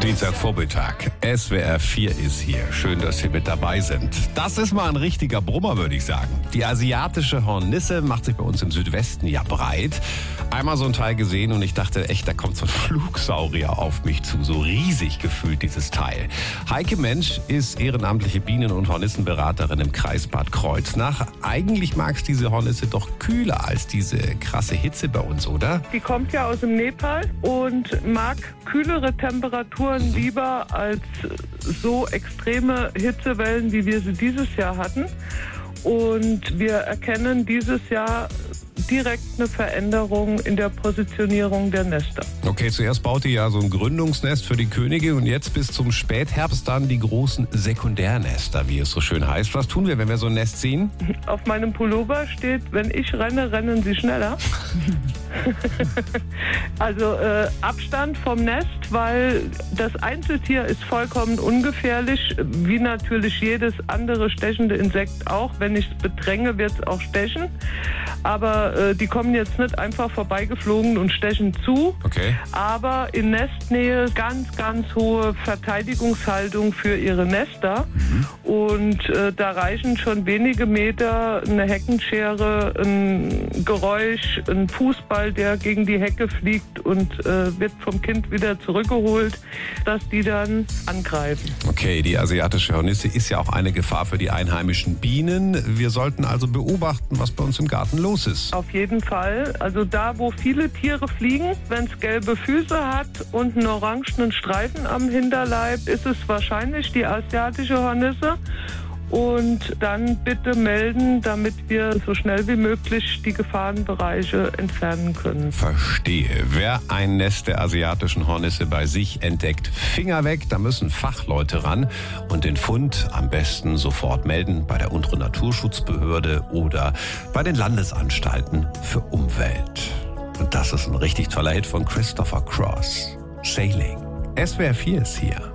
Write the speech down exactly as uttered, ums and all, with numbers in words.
Dienstagvormittag. S W R vier ist hier. Schön, dass Sie mit dabei sind. Das ist mal ein richtiger Brummer, würde ich sagen. Die asiatische Hornisse macht sich bei uns im Südwesten ja breit. Einmal so ein Teil gesehen und ich dachte echt, da kommt so ein Flugsaurier auf mich zu. So riesig gefühlt dieses Teil. Heike Mensch ist ehrenamtliche Bienen- und Hornissenberaterin im Kreis Bad Kreuznach. Eigentlich magst diese Hornisse doch kühler als diese krasse Hitze bei uns, oder? Die kommt ja aus dem Nepal und mag kühlere Temperaturen lieber als so extreme Hitzewellen, wie wir sie dieses Jahr hatten. Und wir erkennen dieses Jahr direkt eine Veränderung in der Positionierung der Nester. Okay, zuerst baut ihr ja so ein Gründungsnest für die Könige und jetzt bis zum Spätherbst dann die großen Sekundärnester, wie es so schön heißt. Was tun wir, wenn wir so ein Nest sehen? Auf meinem Pullover steht, wenn ich renne, rennen sie schneller. Also äh, Abstand vom Nest, weil das Einzeltier ist vollkommen ungefährlich, wie natürlich jedes andere stechende Insekt auch. Wenn ich es bedränge, wird es auch stechen. Aber äh, die kommen jetzt nicht einfach vorbeigeflogen und stechen zu. Okay. Aber in Nestnähe ganz, ganz hohe Verteidigungshaltung für ihre Nester. Mhm. Und äh, da reichen schon wenige Meter eine Heckenschere, ein Geräusch, ein Fußball, der gegen die Hecke fliegt und äh, wird vom Kind wieder zurückgeholt, dass die dann angreifen. Okay, die asiatische Hornisse ist ja auch eine Gefahr für die einheimischen Bienen. Wir sollten also beobachten, was bei uns im Garten los ist. Auf jeden Fall. Also da, wo viele Tiere fliegen, wenn es gelbe Füße hat und einen orangenen Streifen am Hinterleib, ist es wahrscheinlich die asiatische Hornisse. Und dann bitte melden, damit wir so schnell wie möglich die Gefahrenbereiche entfernen können. Verstehe. Wer ein Nest der asiatischen Hornisse bei sich entdeckt, Finger weg, da müssen Fachleute ran und den Fund am besten sofort melden bei der Unteren Naturschutzbehörde oder bei den Landesanstalten für Umwelt. Und das ist ein richtig toller Hit von Christopher Cross. Sailing. S W R vier ist hier.